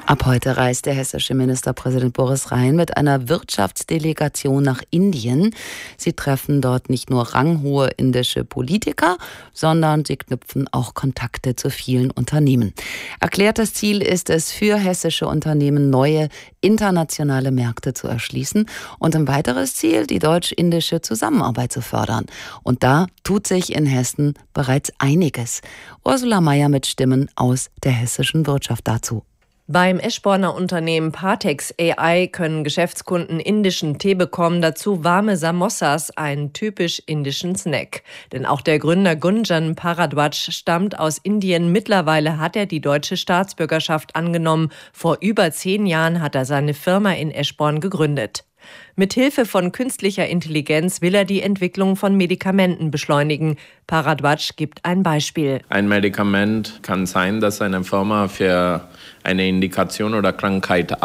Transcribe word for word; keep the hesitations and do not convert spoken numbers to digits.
Ab heute reist der hessische Ministerpräsident Boris Rhein mit einer Wirtschaftsdelegation nach Indien. Sie treffen dort nicht nur ranghohe indische Politiker, sondern sie knüpfen auch Kontakte zu vielen Unternehmen. Erklärtes Ziel ist es, für hessische Unternehmen neue internationale Märkte zu erschließen und ein weiteres Ziel, die deutsch-indische Zusammenarbeit zu fördern. Und da tut sich in Hessen bereits einiges. Ursula Mayer mit Stimmen aus der hessischen Wirtschaft dazu. Beim Eschborner Unternehmen Partex A I können Geschäftskunden indischen Tee bekommen, dazu warme Samosas, einen typisch indischen Snack. Denn auch der Gründer Gunjan Bharadwaj stammt aus Indien. Mittlerweile hat er die deutsche Staatsbürgerschaft angenommen. Vor über zehn Jahren hat er seine Firma in Eschborn gegründet. Mit Hilfe von künstlicher Intelligenz will er die Entwicklung von Medikamenten beschleunigen. Bharadwaj gibt ein Beispiel. Ein Medikament kann sein, dass eine Firma für eine Indikation oder Krankheit